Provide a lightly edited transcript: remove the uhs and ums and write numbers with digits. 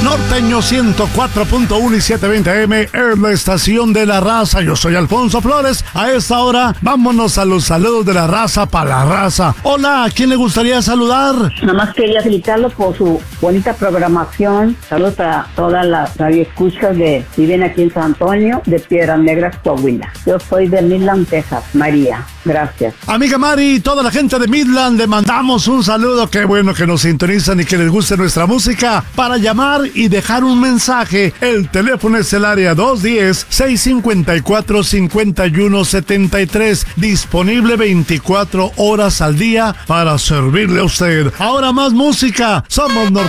Norteño 104.1 y 720 AM en la estación de La Raza. Yo soy Alfonso Flores. A esta hora vámonos a los saludos de la raza para la raza. Hola, ¿a quién le gustaría saludar? Nada más quería felicitarlo por su bonita programación. Saludos a todas las radioescuchas que viven aquí en San Antonio de Piedras Negras, Coahuila. Yo soy de Midland, Texas. María, gracias. Amiga Mari y toda la gente de Midland, le mandamos un saludo. Qué bueno que nos sintonizan y que les guste nuestra música. Para llamar y dejar un mensaje, el teléfono es el área 210-654-5173, disponible 24 horas al día para servirle a usted. Ahora más música. Somos